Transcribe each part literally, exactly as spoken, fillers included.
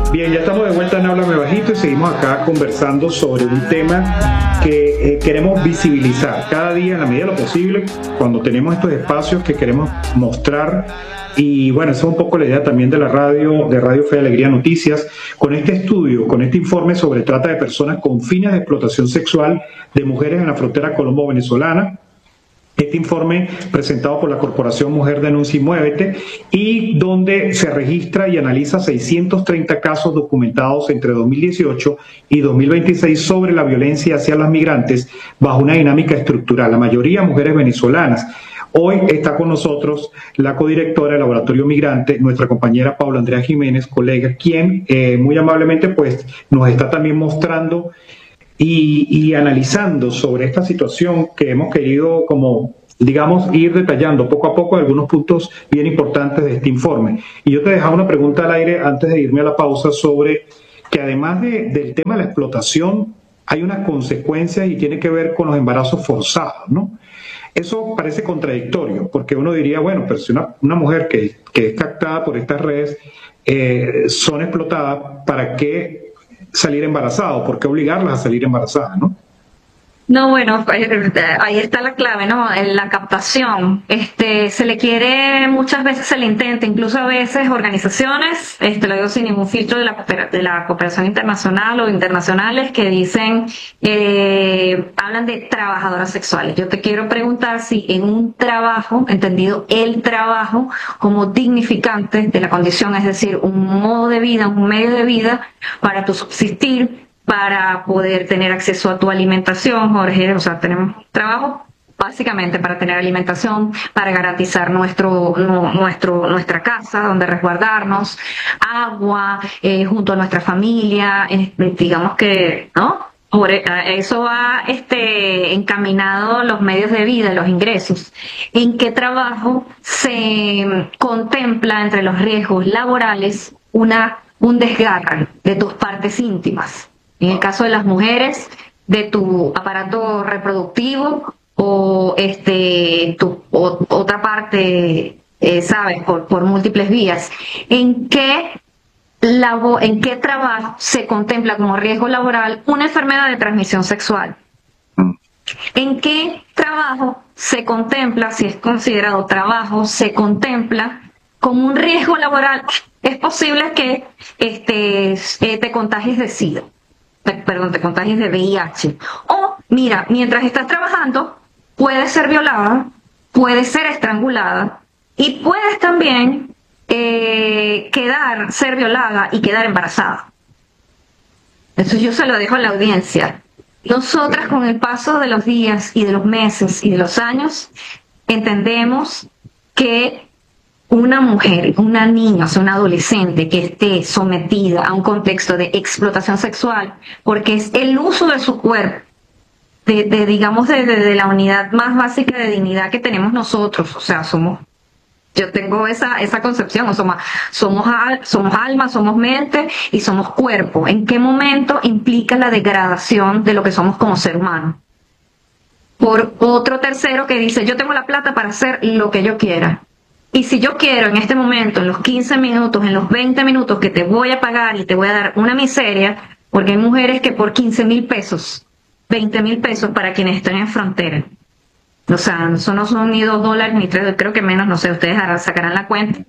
Bien, ya estamos de vuelta en Háblame Bajito y seguimos acá conversando sobre un tema que eh, queremos visibilizar cada día en la medida de lo posible cuando tenemos estos espacios que queremos mostrar. Y bueno, esa es un poco la idea también de la radio, de Radio Fe y Alegría Noticias, con este estudio, con este informe sobre trata de personas con fines de explotación sexual de mujeres en la frontera colombo-venezolana. Este informe presentado por la Corporación Mujer Denuncia y Muévete, y donde se registra y analiza seiscientos treinta casos documentados entre dos mil dieciocho y dos mil veintiséis sobre la violencia hacia las migrantes bajo una dinámica estructural, la mayoría mujeres venezolanas. Hoy está con nosotros la codirectora del Laboratorio Migrante, nuestra compañera Paula Andrea Jiménez, colega, quien eh, muy amablemente pues nos está también mostrando Y, y analizando sobre esta situación que hemos querido, como digamos, ir detallando poco a poco algunos puntos bien importantes de este informe. Y yo te dejaba una pregunta al aire antes de irme a la pausa sobre que además de, del tema de la explotación, hay unas consecuencias y tiene que ver con los embarazos forzados, ¿no? Eso parece contradictorio, porque uno diría, bueno, pero si una, una mujer que, que es captada por estas redes eh, son explotadas, ¿para qué salir embarazado? ¿Por qué obligarlas a salir embarazadas, no? No, bueno, ahí está la clave, ¿no? En la captación. Este, se le quiere, muchas veces se le intenta, incluso a veces organizaciones, este, lo digo sin ningún filtro de la, de la cooperación internacional o internacionales, que dicen, eh, hablan de trabajadoras sexuales. Yo te quiero preguntar si en un trabajo, entendido el trabajo como dignificante de la condición, es decir, un modo de vida, un medio de vida para tu subsistir, para poder tener acceso a tu alimentación, Jorge, o sea, tenemos trabajo básicamente para tener alimentación, para garantizar nuestro, nuestro, nuestra casa, donde resguardarnos, agua, eh, junto a nuestra familia, eh, digamos que, ¿no? Por eso va este, encaminado los medios de vida, los ingresos. ¿En qué trabajo se contempla entre los riesgos laborales una, un desgarre de tus partes íntimas? En el caso de las mujeres, de tu aparato reproductivo o este tu o, otra parte, eh, sabes, por, por múltiples vías. ¿En qué labo, en qué trabajo se contempla como riesgo laboral una enfermedad de transmisión sexual? ¿En qué trabajo se contempla, si es considerado trabajo, se contempla como un riesgo laboral? Es posible que este, eh, te contagies de SIDA. Perdón, te contagies de V I H. O, mira, mientras estás trabajando, puedes ser violada, puedes ser estrangulada y puedes también eh, quedar, ser violada y quedar embarazada. Eso yo se lo dejo a la audiencia. Nosotras, con el paso de los días y de los meses y de los años, entendemos que una mujer, una niña, o sea, una adolescente que esté sometida a un contexto de explotación sexual, porque es el uso de su cuerpo, de, de digamos, de, de, de la unidad más básica de dignidad que tenemos nosotros, o sea, somos, yo tengo esa, esa concepción, o somos, somos, al, somos alma, somos mente y somos cuerpo. ¿En qué momento implica la degradación de lo que somos como ser humano? Por otro tercero que dice, yo tengo la plata para hacer lo que yo quiera. Y si yo quiero en este momento, en los quince minutos, en los veinte minutos que te voy a pagar y te voy a dar una miseria, porque hay mujeres que por quince mil pesos, veinte mil pesos para quienes están en frontera. O sea, eso no son ni dos dólares ni tres, creo que menos, no sé, ustedes sacarán la cuenta.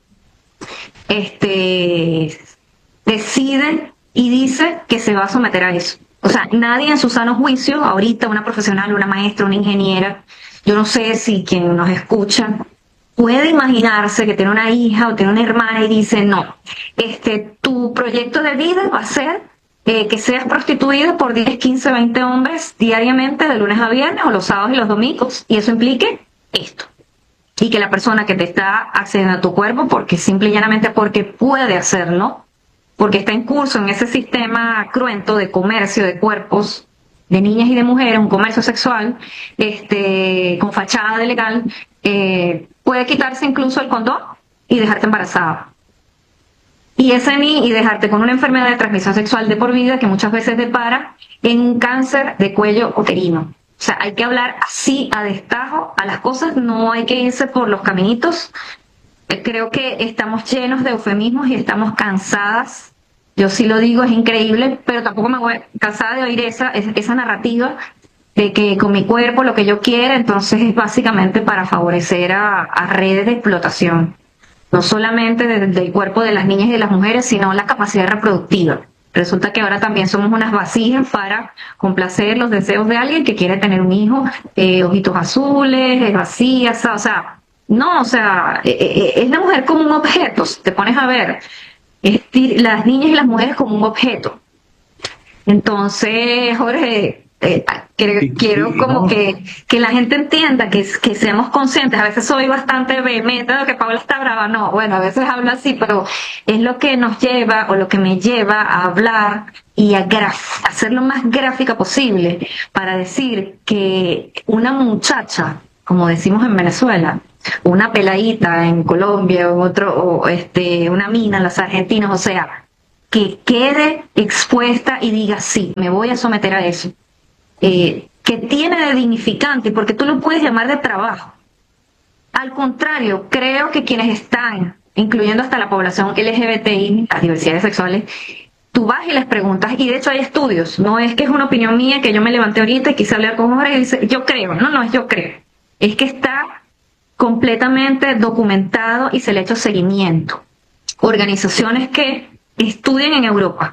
Este, decide y dice que se va a someter a eso. O sea, nadie en su sano juicio, ahorita una profesional, una maestra, una ingeniera, yo no sé si quien nos escucha puede imaginarse que tiene una hija o tiene una hermana y dice, no, este, tu proyecto de vida va a ser eh, que seas prostituida por diez, quince, veinte hombres diariamente, de lunes a viernes, o los sábados y los domingos, y eso implique esto. Y que la persona que te está accediendo a tu cuerpo, porque simple y llanamente porque puede hacerlo, porque está en curso en ese sistema cruento de comercio de cuerpos de niñas y de mujeres, un comercio sexual, este, con fachada de legal, eh, puede quitarse incluso el condón y dejarte embarazada. Y ese ni y dejarte con una enfermedad de transmisión sexual de por vida que muchas veces depara en un cáncer de cuello uterino. O sea, hay que hablar así a destajo a las cosas, no hay que irse por los caminitos. Creo que estamos llenos de eufemismos y estamos cansadas Yo sí lo digo, es increíble, pero tampoco me voy cansada de oír esa, esa narrativa de que con mi cuerpo lo que yo quiera, entonces es básicamente para favorecer a, a redes de explotación, no solamente de- del cuerpo de las niñas y de las mujeres, sino la capacidad reproductiva. Resulta que ahora también somos unas vasijas para complacer los deseos de alguien que quiere tener un hijo, eh, ojitos azules, es vacía, o sea, no, o sea, eh, eh, es la mujer como un objeto, si te pones a ver, es ti- las niñas y las mujeres como un objeto. Entonces, Jorge, eh, Y, que- quiero y- y como no, que, que la gente entienda, que, que seamos conscientes. A veces soy bastante vehemente de que Paula está brava. No, bueno, a veces hablo así, pero es lo que nos lleva o lo que me lleva a hablar y a graf- hacer lo más gráfica posible para decir que una muchacha, como decimos en Venezuela, una peladita en Colombia o otro, o este, una mina en los argentinos, o sea, que quede expuesta y diga, sí, me voy a someter a eso. Eh, que tiene de dignificante, porque tú lo puedes llamar de trabajo. Al contrario, creo que quienes están, incluyendo hasta la población L G B T I, las diversidades sexuales, tú vas y les preguntas, y de hecho hay estudios, no es que es una opinión mía que yo me levanté ahorita y quise hablar con Jorge y dice, yo creo, no, no es yo creo, es que está completamente documentado y se le ha hecho seguimiento. Organizaciones que estudian en Europa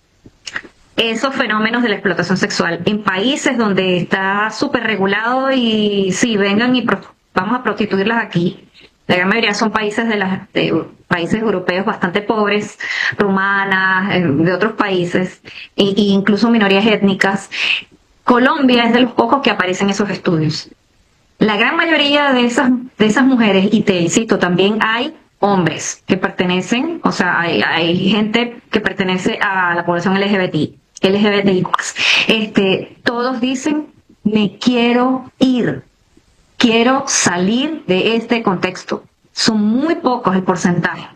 esos fenómenos de la explotación sexual en países donde está súper regulado y sí, vengan y pro- vamos a prostituirlas aquí. La gran mayoría son países de, las, de países europeos bastante pobres, rumanas, eh, de otros países, e, e incluso minorías étnicas. Colombia es de los pocos que aparecen esos estudios. La gran mayoría de esas, de esas mujeres, y te insisto, también hay hombres que pertenecen, o sea, hay, hay gente que pertenece a la población L G B T, L G B T I más. Este, todos dicen, me quiero ir, quiero salir de este contexto. Son muy pocos el porcentaje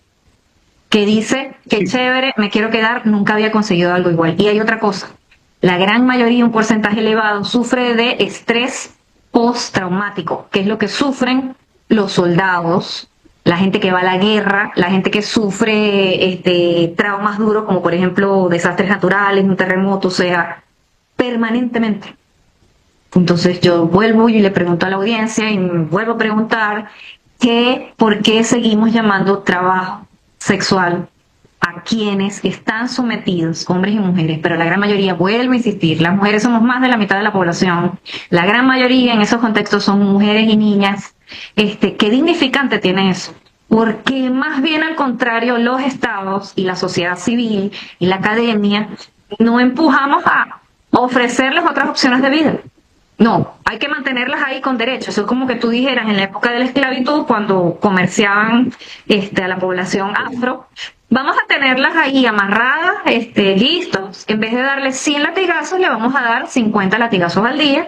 que dice que sí, chévere, me quiero quedar, nunca había conseguido algo igual. Y hay otra cosa, la gran mayoría, un porcentaje elevado, sufre de estrés postraumático, que es lo que sufren los soldados, la gente que va a la guerra, la gente que sufre este, traumas duros, como por ejemplo desastres naturales, un terremoto, o sea, permanentemente. Entonces yo vuelvo y le pregunto a la audiencia y me vuelvo a preguntar que por qué seguimos llamando trabajo sexual a quienes están sometidos, hombres y mujeres, pero la gran mayoría, vuelvo a insistir, las mujeres somos más de la mitad de la población, la gran mayoría en esos contextos son mujeres y niñas. Este, ¿qué dignificante tiene eso? Porque más bien al contrario, los estados y la sociedad civil y la academia no empujamos a ofrecerles otras opciones de vida. No, hay que mantenerlas ahí con derechos. Eso es como que tú dijeras en la época de la esclavitud, cuando comerciaban este, a la población afro, vamos a tenerlas ahí amarradas, este, listos. En vez de darle cien latigazos, le vamos a dar cincuenta latigazos al día.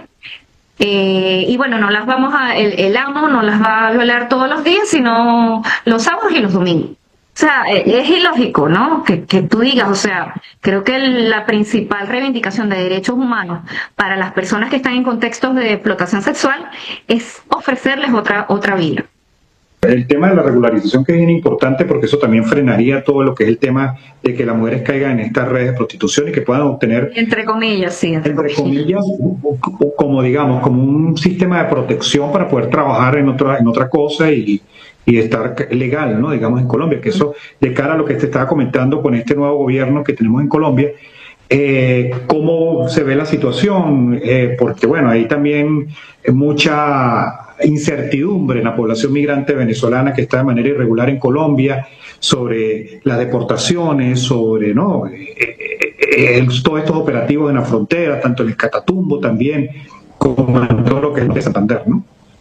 Eh, y bueno, no las vamos a, el, el amo no las va a violar todos los días, sino los sábados y los domingos. O sea, eh, es ilógico, ¿no? Que, que tú digas, o sea, creo que el- la principal reivindicación de derechos humanos para las personas que están en contextos de explotación sexual es ofrecerles otra, otra vida. el tema de la regularización que es bien importante porque eso también frenaría todo lo que es el tema de que las mujeres caigan en estas redes de prostitución y que puedan obtener, Entre comillas, sí, entre entre comillas. comillas, como digamos, como un sistema de protección para poder trabajar en otra, en otra cosa y, y estar legal, ¿no? Digamos, en Colombia, que eso, de cara a lo que te estaba comentando con este nuevo gobierno que tenemos en Colombia, eh, cómo se ve la situación, eh, porque bueno, hay también mucha incertidumbre en la población migrante venezolana que está de manera irregular en Colombia, sobre las deportaciones, sobre ¿no? eh, eh, eh, todos estos operativos en la frontera, tanto en el Catatumbo también, como en todo lo que es de Santander, ¿no?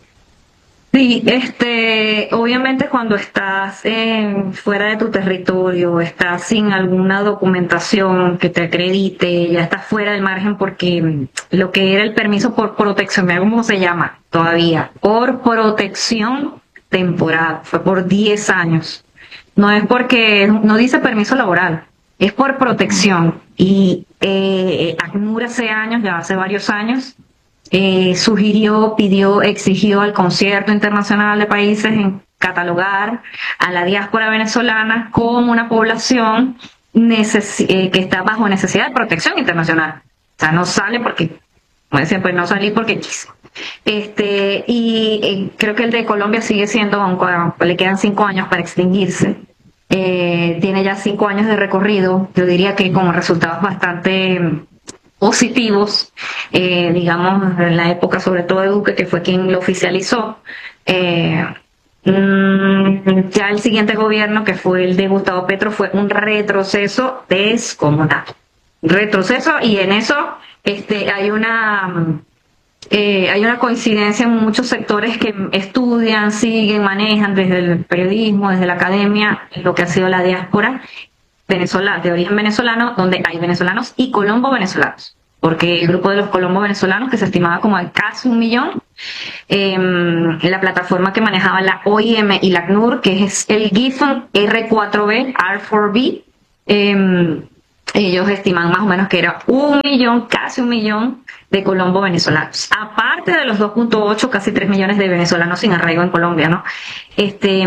Sí, este, obviamente cuando estás en, fuera de tu territorio, estás sin alguna documentación que te acredite, ya estás fuera del margen porque lo que era el permiso por protección, mira cómo se llama todavía, por protección temporal, fue por diez años. No es porque, no dice permiso laboral, es por protección. Y eh, ACNUR hace años, ya hace varios años, eh, sugirió, pidió, exigió al Concierto Internacional de Países en catalogar a la diáspora venezolana como una población necesi eh, que está bajo necesidad de protección internacional. O sea, no sale porque, como decía, pues no salí porque quise. Este, y eh, creo que el de Colombia sigue siendo, aunque le quedan cinco años para extinguirse. Eh, tiene ya cinco años de recorrido, yo diría que con resultados bastante positivos, eh, digamos, en la época sobre todo de Duque, que fue quien lo oficializó. Eh, mm, ya el siguiente gobierno, que fue el de Gustavo Petro, fue un retroceso descomunal. Retroceso, y en eso este, hay una... Eh, hay una coincidencia en muchos sectores que estudian, siguen, manejan desde el periodismo, desde la academia, lo que ha sido la diáspora venezolana, de origen venezolano, donde hay venezolanos y colombo venezolanos, porque el grupo de los colombo venezolanos, que se estimaba como de casi un millón, eh, la plataforma que manejaba la O I M y la A C N U R, que es el GIFON R cuatro B, R cuatro B, eh, ellos estiman más o menos que era un millón, casi un millón de colombo venezolanos, aparte de los dos punto ocho, casi tres millones de venezolanos sin arraigo en Colombia, ¿no? Este,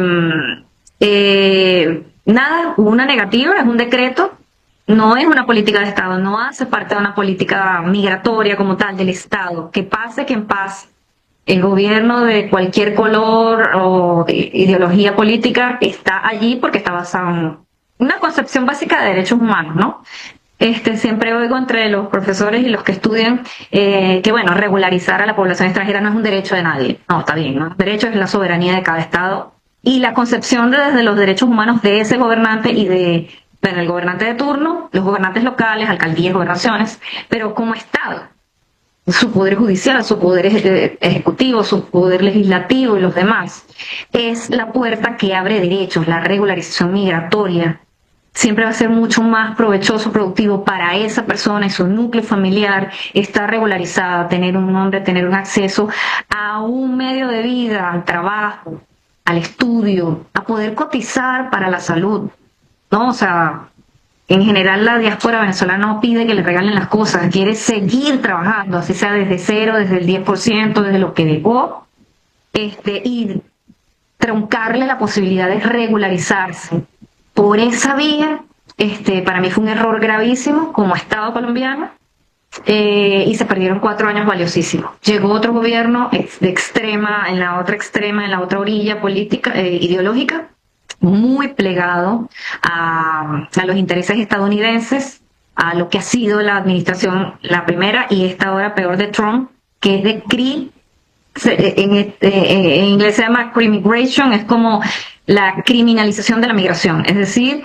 eh, nada, hubo una negativa, es un decreto, no es una política de Estado, no hace parte de una política migratoria como tal del Estado, que pase quien pase. El gobierno de cualquier color o ideología política está allí porque está basado en una concepción básica de derechos humanos, ¿no? Este, siempre oigo entre los profesores y los que estudian eh, que, bueno, regularizar a la población extranjera no es un derecho de nadie. No, está bien, ¿no? El derecho es la soberanía de cada Estado y la concepción de, desde los derechos humanos de ese gobernante y de, bueno, el gobernante de turno, los gobernantes locales, alcaldías, gobernaciones, pero como Estado, su poder judicial, su poder ejecutivo, su poder legislativo y los demás, es la puerta que abre derechos, la regularización migratoria. Siempre va a ser mucho más provechoso, productivo para esa persona y su núcleo familiar estar regularizada, tener un nombre, tener un acceso a un medio de vida, al trabajo, al estudio, a poder cotizar para la salud, ¿no? O sea, en general la diáspora venezolana no pide que le regalen las cosas, quiere seguir trabajando, así sea desde cero, desde el diez por ciento, desde lo que dejó, este, y truncarle la posibilidad de regularizarse. Por esa vía, este, para mí fue un error gravísimo como Estado colombiano, eh, y se perdieron cuatro años valiosísimos. Llegó otro gobierno de extrema, en la otra extrema, en la otra orilla política, eh, ideológica, muy plegado a, a los intereses estadounidenses, a lo que ha sido la administración, la primera y esta ahora peor de Trump, que es de cri, en, en, en inglés se llama crimmigration, es como la criminalización de la migración, es decir,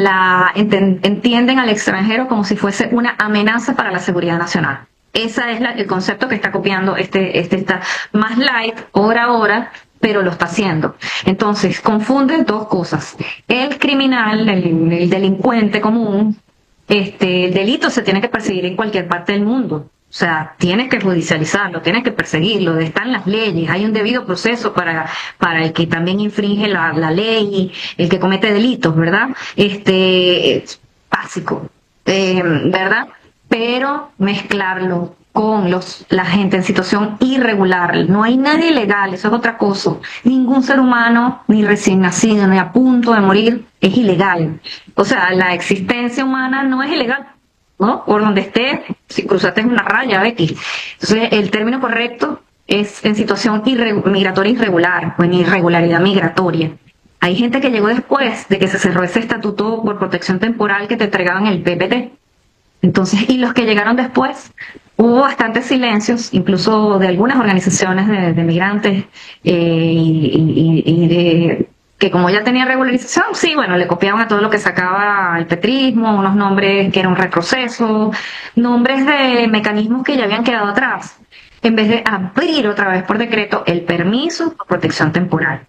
la entienden al extranjero como si fuese una amenaza para la seguridad nacional. Ese es la, el concepto que está copiando este, este está más light, hora a hora, pero lo está haciendo. Entonces, confunde dos cosas. El criminal, el, el delincuente común, este, el delito se tiene que perseguir en cualquier parte del mundo. O sea, tienes que judicializarlo, tienes que perseguirlo, están las leyes, hay un debido proceso para, para el que también infringe la, la ley, el que comete delitos, ¿verdad? Este, es básico, eh, ¿verdad? Pero mezclarlo con los, la gente en situación irregular, no hay nadie ilegal, eso es otra cosa. Ningún ser humano, ni recién nacido, ni a punto de morir, es ilegal. O sea, la existencia humana no es ilegal, ¿no? Por donde esté, si cruzaste una raya, X. Entonces, el término correcto es en situación irre migratoria irregular, o en irregularidad migratoria. Hay gente que llegó después de que se cerró ese estatuto por protección temporal que te entregaban el P P T. Entonces, y los que llegaron después, hubo bastantes silencios, incluso de algunas organizaciones de, de migrantes, eh, y, y, y de... que como ya tenía regularización, sí, bueno, le copiaban a todo lo que sacaba el petrismo, unos nombres que era un retroceso, nombres de mecanismos que ya habían quedado atrás, en vez de abrir otra vez por decreto el permiso por protección temporal.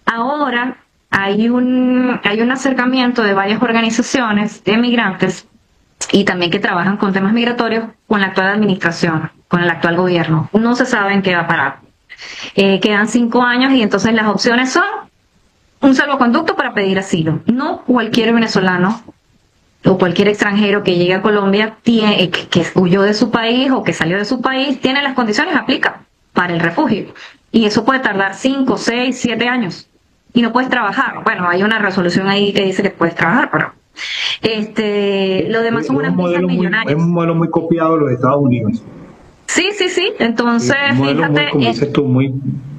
Ahora hay un, hay un acercamiento de varias organizaciones de migrantes y también que trabajan con temas migratorios con la actual administración, con el actual gobierno. No se sabe en qué va a parar. Eh, quedan cinco años y entonces las opciones son un salvoconducto para pedir asilo. No cualquier venezolano o cualquier extranjero que llegue a Colombia, tiene, que, que huyó de su país o que salió de su país, tiene las condiciones, aplica para el refugio. Y eso puede tardar cinco, seis, siete años. Y no puedes trabajar. Bueno, hay una resolución ahí que dice que puedes trabajar, pero Este, lo demás Es son un unas visas modelo muy, es millonarias. un modelo muy copiado de los Estados Unidos. Sí, sí, sí. Sí, Entonces, un modelo muy, fíjate, como eh, dices tú, muy...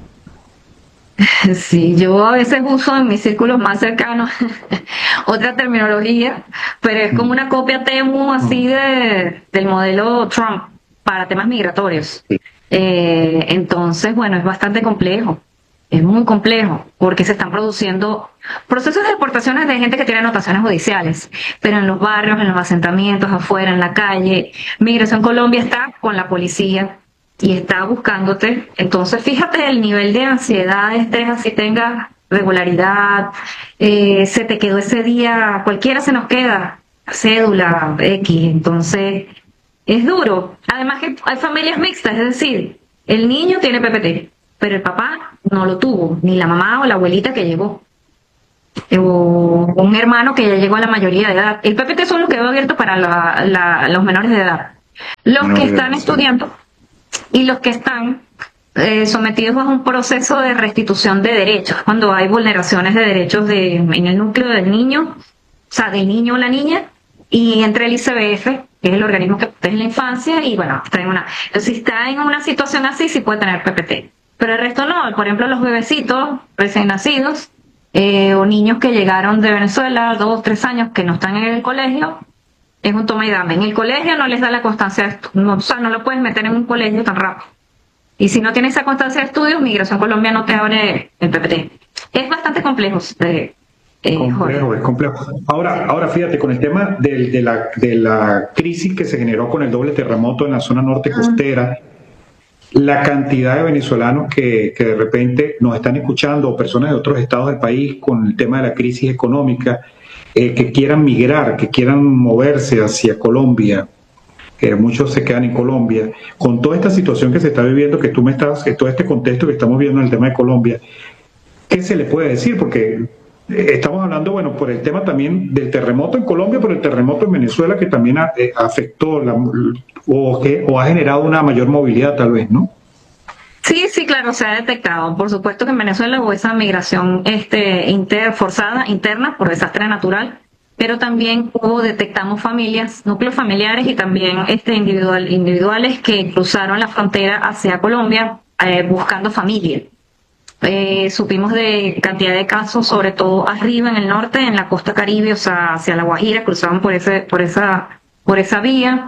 sí, yo a veces uso en mis círculos más cercanos otra terminología, pero es como Mm, una copia Temu así mm, de, del modelo Trump para temas migratorios. sí, Eh, entonces, bueno, es bastante complejo, es muy complejo, porque se están produciendo procesos de deportaciones de gente que tiene anotaciones judiciales, pero en los barrios, en los asentamientos, afuera, en la calle. Migración Colombia está con la policía y está buscándote. Entonces, fíjate el nivel de ansiedad, estrés, así tengas regularidad, eh, se te quedó ese día, cualquiera se nos queda, cédula, X, entonces es duro. Además que hay familias mixtas, es decir, el niño tiene P P T, pero el papá no lo tuvo, ni la mamá o la abuelita que llegó, o un hermano que ya llegó a la mayoría de edad. El P P T solo quedó abierto para la- la- los menores de edad. Los que menor de están edad, sí. estudiando y los que están eh, sometidos a un proceso de restitución de derechos, cuando hay vulneraciones de derechos de, en el núcleo del niño, o sea, del niño o la niña, y entre el I C B F, que es el organismo que protege la infancia, y bueno, está en una, entonces, si está en una situación así, sí puede tener P P T, pero el resto no. Por ejemplo, los bebecitos recién nacidos, eh, o niños que llegaron de Venezuela, dos, tres años, que no están en el colegio, es un toma y dame. En el colegio no les da la constancia de estu- no, o sea, no lo puedes meter en un colegio tan rápido. Y si no tienes esa constancia de estudios, Migración Colombia no te abre el P P T. Es bastante complejo, eh, eh, Jorge. Complejo, es complejo. Ahora, ahora fíjate, con el tema del- de, la, de la crisis que se generó con el doble terremoto en la zona norte costera, la cantidad de venezolanos que, que de repente nos están escuchando, o personas de otros estados del país, con el tema de la crisis económica, eh, que quieran migrar, que quieran moverse hacia Colombia, que muchos se quedan en Colombia, con toda esta situación que se está viviendo, que tú me estás, que todo este contexto que estamos viendo en el tema de Colombia, ¿qué se le puede decir? Porque eh, estamos hablando, bueno, por el tema también del terremoto en Colombia, pero el terremoto en Venezuela que también ha, eh, afectó la, o, que, o ha generado una mayor movilidad tal vez, ¿no? Sí, sí, claro, se ha detectado. Por supuesto que en Venezuela hubo esa migración este, inter, forzada, interna, por desastre natural, pero también hubo, detectamos familias, núcleos familiares y también este, individual, individuales que cruzaron la frontera hacia Colombia eh, buscando familia. Eh, supimos de cantidad de casos, sobre todo arriba en el norte, en la costa Caribe, o sea, hacia La Guajira, cruzaban por ese, por esa, por esa vía,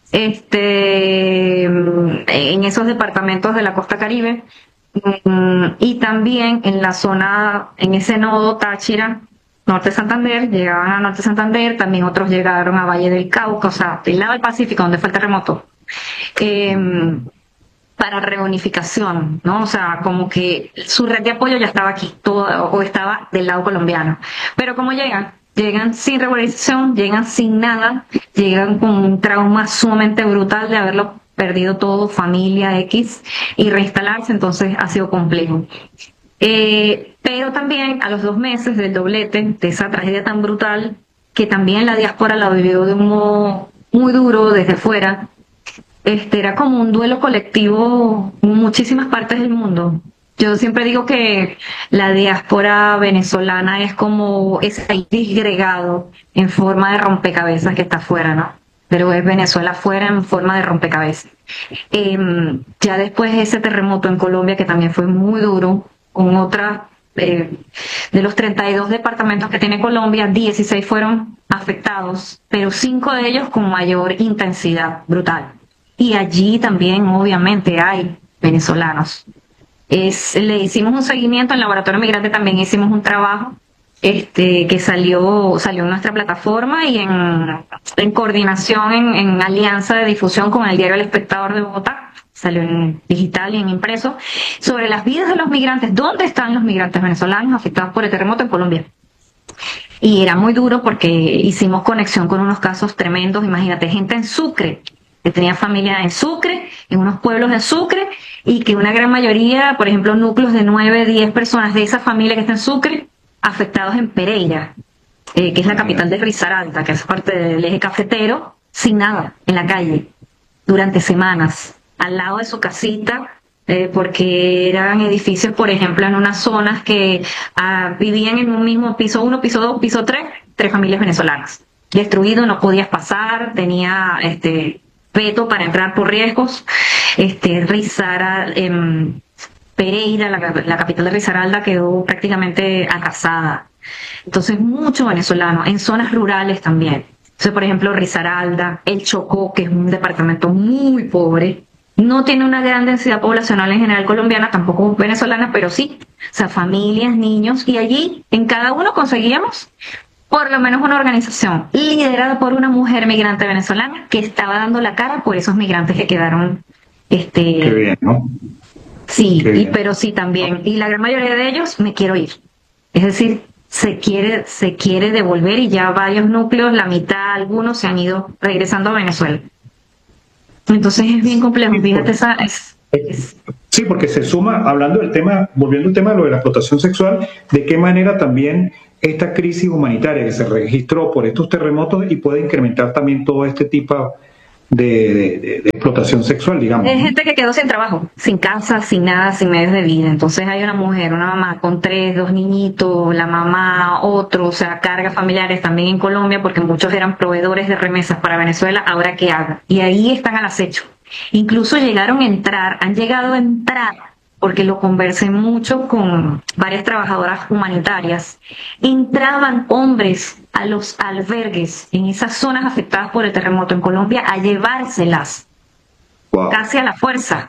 este, en esos departamentos de la costa Caribe, mm, y también en la zona, en ese nodo Táchira, Norte Santander, llegaban a Norte Santander, también otros llegaron a Valle del Cauca, o sea, del lado del Pacífico, donde fue el terremoto. Eh, para reunificación, ¿no? O sea, como que su red de apoyo ya estaba aquí, todo, o estaba del lado colombiano. Pero ¿cómo llegan? Llegan sin regularización, llegan sin nada, llegan con un trauma sumamente brutal de haberlo perdido todo, familia X, y reinstalarse, entonces ha sido complejo. Eh, pero también a los dos meses del doblete, de esa tragedia tan brutal, que también la diáspora la vivió de un modo muy duro desde fuera, este era como un duelo colectivo en muchísimas partes del mundo. Yo siempre digo que la diáspora venezolana es como ese país disgregado en forma de rompecabezas que está afuera, ¿no? Pero es Venezuela afuera en forma de rompecabezas. Eh, ya después de ese terremoto en Colombia, que también fue muy duro, con otras, eh, de los treinta y dos departamentos que tiene Colombia, dieciséis fueron afectados, pero cinco de ellos con mayor intensidad brutal. Y allí también, obviamente, hay venezolanos. Es, le hicimos un seguimiento en Laboratorio Migrante, también hicimos un trabajo este, que salió, salió en nuestra plataforma y en, en coordinación, en, en alianza de difusión con el diario El Espectador de Bogotá, salió en digital y en impreso, sobre las vidas de los migrantes, dónde están los migrantes venezolanos afectados por el terremoto en Colombia. Y era muy duro porque hicimos conexión con unos casos tremendos. Imagínate, gente en Sucre, que tenía familia en Sucre, en unos pueblos de Sucre, y que una gran mayoría, por ejemplo, núcleos de nueve, diez personas de esa familia que está en Sucre, afectados en Pereira, eh, que es la capital de Risaralda, que es parte del eje cafetero, sin nada, en la calle, durante semanas, al lado de su casita, eh, porque eran edificios, por ejemplo, en unas zonas que ah, vivían en un mismo piso uno, piso dos, piso tres, tres familias venezolanas. Destruido, no podías pasar, tenía este veto para entrar por riesgos. Este, Risara, eh, Pereira, la, la capital de Risaralda, quedó prácticamente arrasada. Entonces, mucho venezolano, en zonas rurales también. Entonces, por ejemplo, Risaralda, el Chocó, que es un departamento muy pobre, no tiene una gran densidad poblacional en general colombiana, tampoco venezolana, pero sí. O sea, familias, niños, y allí en cada uno conseguíamos por lo menos una organización liderada por una mujer migrante venezolana que estaba dando la cara por esos migrantes que quedaron. Este, Qué bien, ¿no? Sí, Qué y, bien. pero sí también. Y la gran mayoría de ellos, me quiero ir. Es decir, se quiere, se quiere devolver y ya varios núcleos, la mitad, algunos se han ido regresando a Venezuela. Entonces es bien complejo, Sí, fíjate, porque, esa es, es- sí, porque se suma, hablando del tema, volviendo al tema de lo de la explotación sexual, de qué manera también esta crisis humanitaria que se registró por estos terremotos y puede incrementar también todo este tipo de, de- de- de explotación sexual, digamos, es ¿no? gente que quedó sin trabajo, sin casa, sin nada, sin medios de vida. Entonces hay una mujer, una mamá con tres, dos niñitos, la mamá, otro, o sea, cargas familiares también en Colombia, porque muchos eran proveedores de remesas para Venezuela, ahora qué haga. Y ahí están al acecho. Incluso llegaron a entrar, han llegado a entrar, porque lo conversé mucho con varias trabajadoras humanitarias, entraban hombres a los albergues en esas zonas afectadas por el terremoto en Colombia a llevárselas Wow. casi a la fuerza.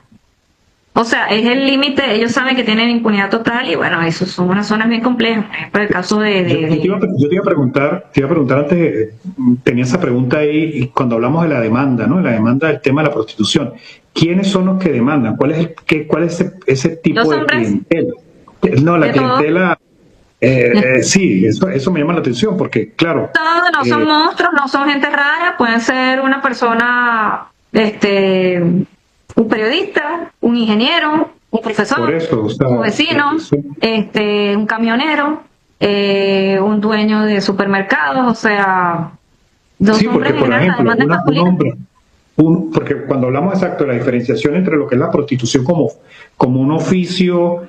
O sea, es el límite, ellos saben que tienen impunidad total y bueno, eso son unas zonas bien complejas. Por ejemplo, el caso de... de, Yo, yo, te iba, a- de yo te iba a preguntar, te iba a preguntar antes, eh, tenía esa pregunta ahí, y cuando hablamos de la demanda, ¿no? La demanda del tema de la prostitución. ¿Quiénes son los que demandan? ¿Cuál es el, qué, cuál es ese, ese tipo los de hombres, clientela? No, la de todo, clientela, eh, eh, sí, eso, eso me llama la atención, porque claro, todos no son eh, monstruos, no son gente rara, pueden ser una persona, este, un periodista, un ingeniero, un por profesor, eso, o sea, un vecino, eso- este, un camionero, eh, un dueño de supermercados, o sea, los sí, hombres porque en por general, la ejemplo, demanda es una- un masculina. hombre, un- porque cuando hablamos exacto de la diferenciación entre lo que es la prostitución como, como un oficio,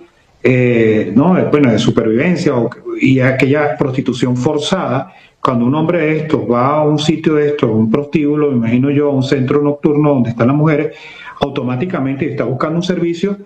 eh, ¿no? Bueno, de supervivencia o- y aquella prostitución forzada, cuando un hombre de estos va a un sitio de estos, un prostíbulo, me imagino yo, a un centro nocturno donde están las mujeres, automáticamente está buscando un servicio,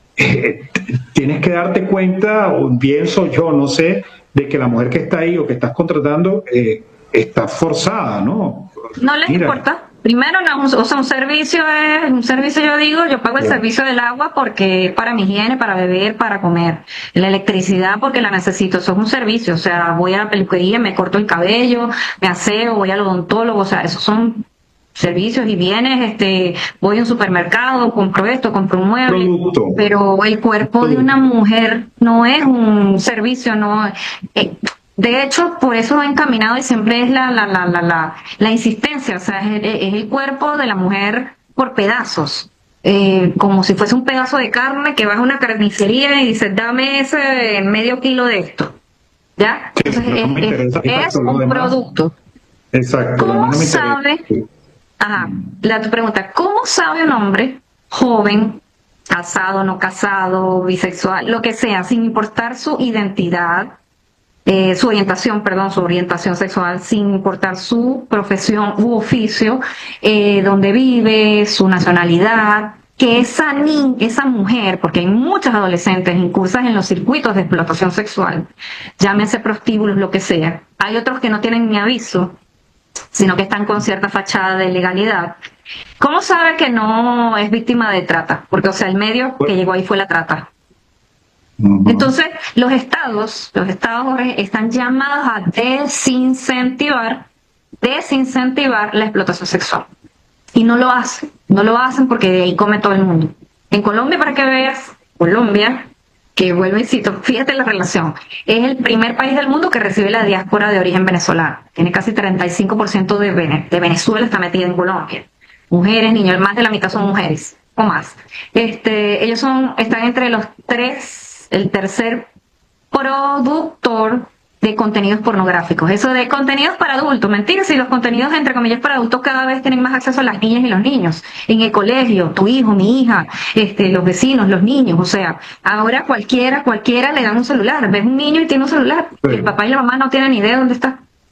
eh, tienes que darte cuenta, o pienso yo, no sé, de que la mujer que está ahí o que estás contratando eh, está forzada, ¿no? No les Mira, importa. Primero, no, o sea, un servicio es un servicio, yo digo, yo pago el eh, servicio del agua porque es para mi higiene, para beber, para comer. La electricidad porque la necesito, eso es un servicio. O sea, voy a la peluquería, me corto el cabello, me aseo, voy al odontólogo, o sea, esos son servicios y bienes, este, voy a un supermercado, compro esto, compro un mueble, producto, pero el cuerpo de una producto. mujer no es un servicio, no. eh, de hecho, por eso he encaminado y siempre es la, la, la, la, la, la insistencia, o sea, es, es el cuerpo de la mujer por pedazos. Eh, como si fuese un pedazo de carne que vas a una carnicería y dices, dame ese medio kilo de esto. ¿Ya? Sí, Entonces, no es, me es, interesa, es exacto, lo un demás, producto. exacto, lo ¿Cómo demás no me interesa. sabe? Ajá, la tu pregunta, ¿cómo sabe un hombre joven, casado, no casado, bisexual, lo que sea, sin importar su identidad, eh, su orientación, perdón, su orientación sexual, sin importar su profesión u oficio, eh, donde vive, su nacionalidad, que esa ni esa mujer, porque hay muchas adolescentes incursas en los circuitos de explotación sexual, llámese prostíbulos, lo que sea, hay otros que no tienen ni aviso, sino que están con cierta fachada de legalidad. ¿Cómo sabe que no es víctima de trata? Porque, o sea, el medio que llegó ahí fue la trata. Ujú. Entonces, los estados, los estados están llamados a desincentivar, desincentivar la explotación sexual. Y no lo hacen, no lo hacen porque de ahí come todo el mundo. En Colombia, para que veas, Colombia, que vuelvo y cito, fíjate la relación, es el primer país del mundo que recibe la diáspora de origen venezolano. Tiene casi treinta y cinco por ciento de, Vene- de Venezuela está metida en Colombia. Mujeres, niños, más de la mitad son mujeres, o más. Este, ellos son, están entre los tres, el tercer productor de contenidos pornográficos. Eso de contenidos para adultos, mentira, si los contenidos entre comillas para adultos cada vez tienen más acceso a las niñas y los niños. En el colegio, tu hijo, mi hija, este, los vecinos, los niños, o sea, ahora cualquiera, cualquiera le dan un celular. Ves un niño y tiene un celular. Sí. El papá y la mamá no tienen ni idea de dónde está.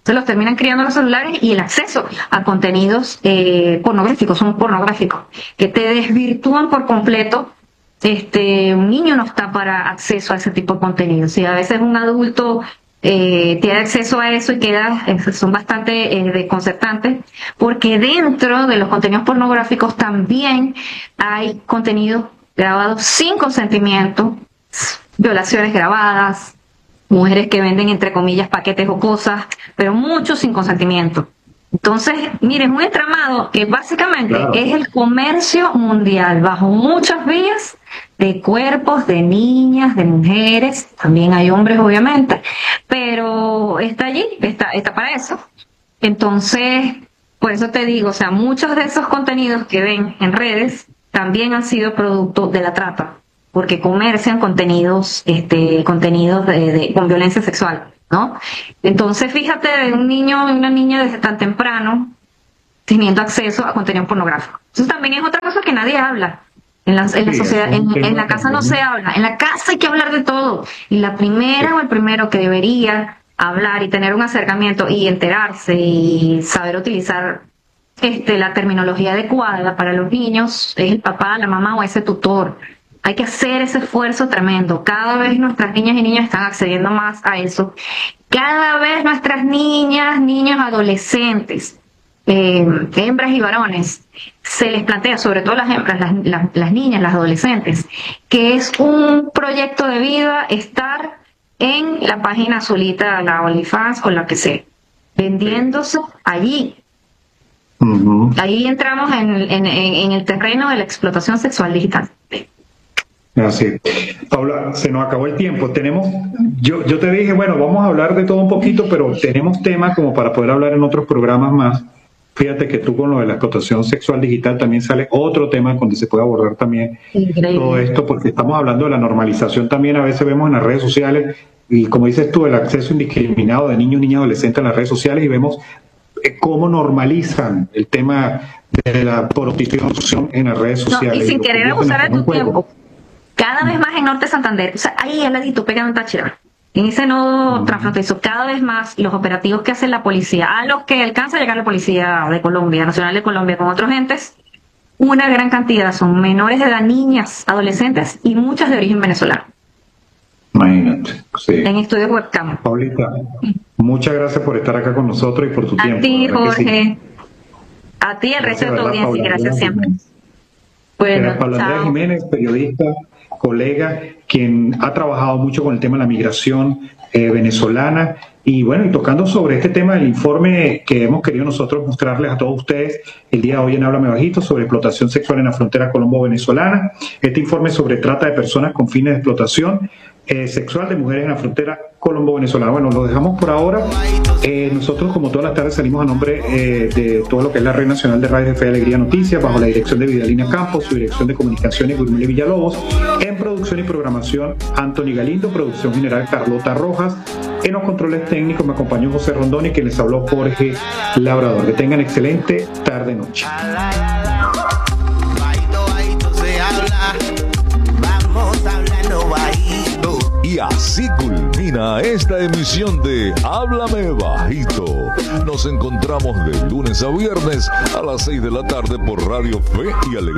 Se los terminan criando los celulares y el acceso a contenidos eh, pornográficos, son pornográficos, que te desvirtúan por completo. Este, un niño no está para acceso a ese tipo de contenido. Si a veces un adulto eh, tiene acceso a eso y queda, son bastante eh, desconcertantes, porque dentro de los contenidos pornográficos también hay contenidos grabados sin consentimiento, violaciones grabadas, mujeres que venden entre comillas paquetes o cosas, pero muchos sin consentimiento. Entonces, miren, un entramado que básicamente claro. es el comercio mundial bajo muchas vías de cuerpos, de niñas, de mujeres, también hay hombres obviamente, pero está allí, está, está para eso. Entonces, por eso te digo, o sea, muchos de esos contenidos que ven en redes también han sido producto de la trata, porque comercian contenidos, este, contenidos de, de, con violencia sexual, ¿no? Entonces, fíjate, de un niño y una niña desde tan temprano teniendo acceso a contenido pornográfico. Eso también es otra cosa que nadie habla. En la, en la sociedad, en, en la casa no se habla. En la casa hay que hablar de todo. Y la primera o el primero que debería hablar y tener un acercamiento y enterarse y saber utilizar este, la terminología adecuada para los niños es el papá, la mamá o ese tutor. Hay que hacer ese esfuerzo tremendo. Cada vez nuestras niñas y niños están accediendo más a eso. Cada vez nuestras niñas, niños, adolescentes, eh, hembras y varones, se les plantea, sobre todo las hembras, las, las, las niñas, las adolescentes, que es un proyecto de vida estar en la página solita, la OnlyFans o la que sea, vendiéndose allí. Uh-huh. Ahí entramos en, en, en el terreno de la explotación sexual digital. Así. Paula, se nos acabó el tiempo. Tenemos, yo, yo te dije, bueno, vamos a hablar de todo un poquito, pero tenemos temas como para poder hablar en otros programas más. Fíjate que tú con lo de la explotación sexual digital también sale otro tema donde se puede abordar también Increíble. todo esto, porque estamos hablando de la normalización también. A veces vemos en las redes sociales, y como dices tú, el acceso indiscriminado de niños, niñas, adolescentes en las redes sociales, y vemos cómo normalizan el tema de la prostitución en las redes sociales. No, y sin querer abusar de tu tiempo. Cada vez más en Norte Santander, o sea, ahí al ladito pegando en Táchira, en ese nodo uh-huh. transfronterizo, cada vez más los operativos que hace la policía, a los que alcanza a llegar la policía de Colombia, Nacional de Colombia, con otros entes, una gran cantidad son menores de edad, niñas, adolescentes y muchas de origen venezolano. Imagínate, sí. En estudios webcam. Paulita, muchas gracias por estar acá con nosotros y por tu a tiempo. A ti, Jorge. Sí. A ti, el resto de tu audiencia, y gracias siempre. Bueno, Paula Andrea Jiménez, periodista, colega, quien ha trabajado mucho con el tema de la migración eh, venezolana y bueno, y tocando sobre este tema del informe que hemos querido nosotros mostrarles a todos ustedes el día de hoy en Háblame Bajito sobre explotación sexual en la frontera colombo-venezolana, este informe sobre trata de personas con fines de explotación eh, sexual de mujeres en la frontera colombo-venezolana. Bueno, lo dejamos por ahora. Eh, nosotros, como todas las tardes, salimos a nombre eh, de todo lo que es la Red Nacional de Radio de Fe y Alegría Noticias, bajo la dirección de Vidalina Campos, su dirección de comunicaciones Gurmile Villalobos, en producción y programación Anthony Galindo, producción general Carlota Rojas, en los controles técnicos me acompañó José Rondón y quien les habló Jorge Labrador. Que tengan excelente tarde-noche. Y así culmina esta emisión de Háblame Bajito. Nos encontramos de lunes a viernes a las seis de la tarde por Radio Fe y Alegría.